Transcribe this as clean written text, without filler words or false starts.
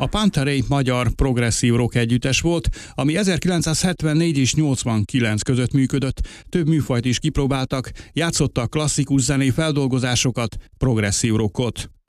A Panterei magyar progresszív rock együttes volt, ami 1974 és 89 között működött, több műfajt is kipróbáltak, játszottak klasszikus zené feldolgozásokat, progresszív rockot.